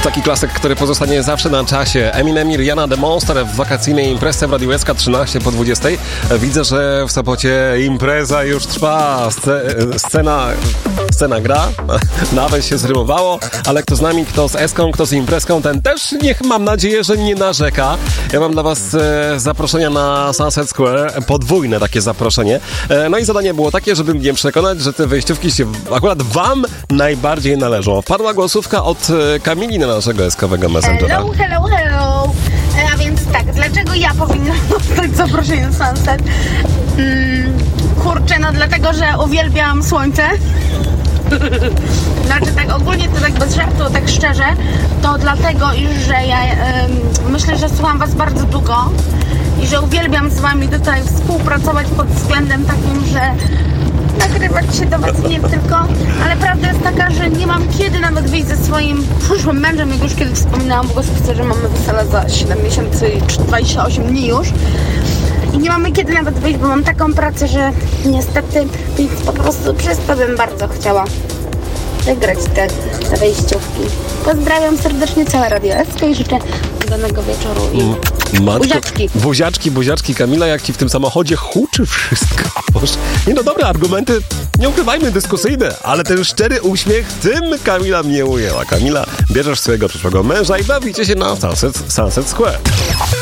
Taki klasyk, który pozostanie zawsze na czasie. Eminem i Rihanna The Monster w wakacyjnej imprezie w Radiu SK 13 po 20. Widzę, że w Sopocie impreza już trwa. Scena gra. Nawet się zrymowało, ale kto z nami, kto z Eską, kto z imprezką, ten też mam nadzieję, że nie narzeka. Ja mam dla was zaproszenia na Sunset Square. Podwójne takie zaproszenie. No i zadanie było takie, żeby mnie przekonać, że te wejściówki się akurat wam najbardziej należą. Wpadła głosówka od Kamili na naszego eskowego messengera. Hello. A więc tak, dlaczego ja powinnam dostać zaproszenie na Sunset? Kurczę, no dlatego, że uwielbiam słońce. Znaczy tak ogólnie, to tak bez żartu, tak szczerze, to dlatego, że ja myślę, że słucham was bardzo długo i że uwielbiam z wami tutaj współpracować pod względem takim, że nagrywać się do was nie tylko, ale prawda jest taka, że nie mam kiedy nawet wyjść ze swoim przyszłym mężem, jak już kiedyś wspominałam, bo spisać, że mamy wesele za 7 miesięcy i 28 dni już. I nie mamy kiedy nawet wyjść, bo mam taką pracę, że niestety, więc po prostu przez to bym bardzo chciała wygrać te wejściówki. Pozdrawiam serdecznie całe Radio SK i życzę udanego wieczoru i buziaczki. Kamila, jak ci w tym samochodzie huczy wszystko. Nie no, dobre argumenty, nie ukrywajmy, dyskusyjne, ale ten szczery uśmiech, tym Kamila mnie ujęła. Kamila, bierzesz swojego przyszłego męża i bawicie się na Sunset Square.